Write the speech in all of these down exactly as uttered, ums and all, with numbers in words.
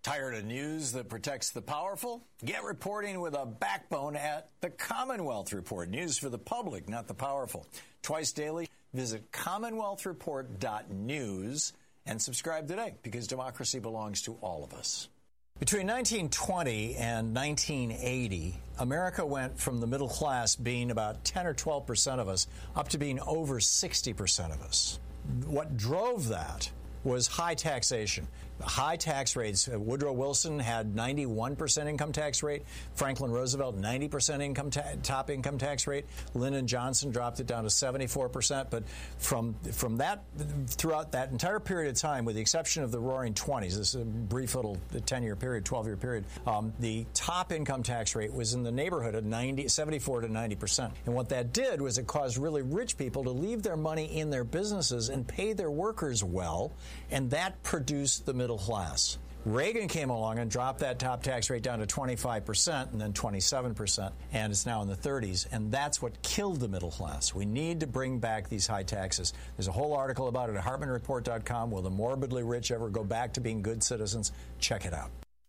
Tired of news that protects the powerful? Get reporting with a backbone at the Commonwealth Report. News for the public, not the powerful. Twice daily, visit commonwealth report dot news and subscribe today, because democracy belongs to all of us. Between nineteen twenty and nineteen eighty, America went from the middle class being about ten or twelve percent of us up to being over sixty percent of us. What drove that was high taxation. High tax rates. Woodrow Wilson had ninety-one percent income tax rate. Franklin Roosevelt, ninety percent income ta- top income tax rate. Lyndon Johnson dropped it down to seventy-four percent. But from from that, throughout that entire period of time, with the exception of the Roaring Twenties, this is a brief little ten-year period, twelve-year period, um, the top income tax rate was in the neighborhood of ninety, seventy-four to ninety percent. And what that did was it caused really rich people to leave their money in their businesses and pay their workers well, and that produced the middle class. Reagan came along and dropped that top tax rate down to twenty-five percent and then twenty-seven percent, and it's now in the thirties, and that's what killed the middle class. We need to bring back these high taxes. There's a whole article about it at hartman report dot com. Will the morbidly rich ever go back to being good citizens? Check it out.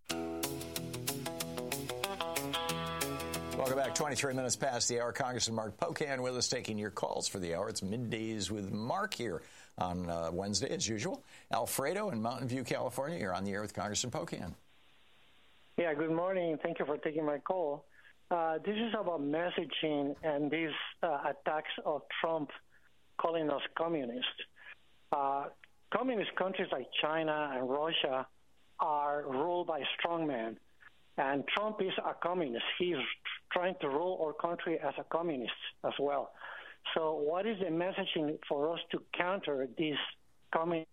Welcome back. twenty-three minutes past the hour. Congressman Mark Pocan with us, taking your calls for the hour. It's Middays with Mark here on uh, Wednesday, as usual. Alfredo in Mountain View, California. You're on the air with Congressman Pocan. Yeah, good morning. Thank you for taking my call. Uh, this is about messaging and these uh, attacks of Trump calling us communist. Uh, communist countries like China and Russia are ruled by strongmen. And Trump is a communist. He's trying to rule our country as a communist as well. So what is the messaging for us to counter this communism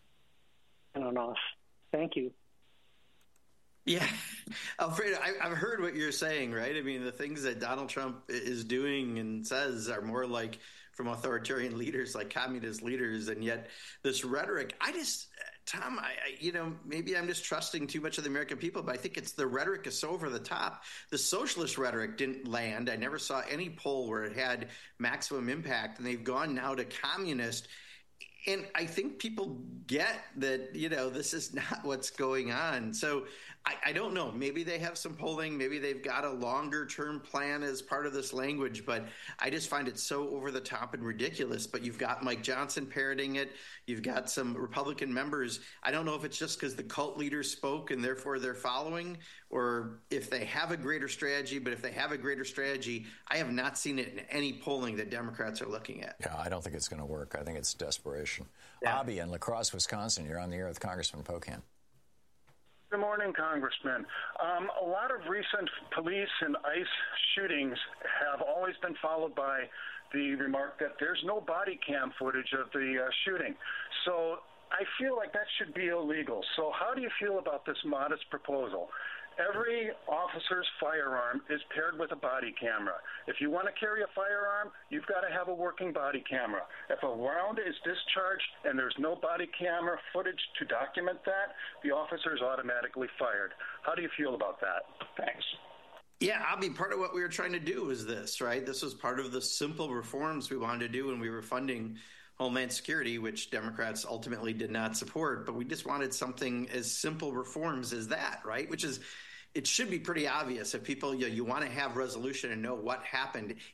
on us? Thank you. Yeah, Alfredo, I, I've heard what you're saying, right? I mean, the things that Donald Trump is doing and says are more like from authoritarian leaders, like communist leaders, and yet this rhetoric, I just, Tom, I, I, you know, maybe I'm just trusting too much of the American people, but I think it's the rhetoric is so over the top. The socialist rhetoric didn't land. I never saw any poll where it had maximum impact, and they've gone now to communist. And I think people get that, you know, this is not what's going on. So I, I don't know. Maybe they have some polling. Maybe they've got a longer term plan as part of this language. But I just find it so over the top and ridiculous. But you've got Mike Johnson parroting it. You've got some Republican members. I don't know if it's just because the cult leaders spoke and therefore they're following, or if they have a greater strategy. But if they have a greater strategy, I have not seen it in any polling that Democrats are looking at. Yeah, I don't think it's going to work. I think it's desperation. Yeah. Abby in La Crosse, Wisconsin. You're on the air with Congressman Pocan. Good morning, Congressman. Um, a lot of recent police and ICE shootings have always been followed by the remark that there's no body cam footage of the uh, shooting. So I feel like that should be illegal. So how do you feel about this modest proposal? Every officer's firearm is paired with a body camera. If you want to carry a firearm, you've got to have a working body camera. If a round is discharged and there's no body camera footage to document that, the officer is automatically fired. How do you feel about that? Thanks. Yeah, Abby, part of what we were trying to do was this, right? This was part of the simple reforms we wanted to do when we were funding Homeland Security, which Democrats ultimately did not support. But we just wanted something as simple reforms as that, right? Which is, it should be pretty obvious if people, you know, you want to have resolution and know what happened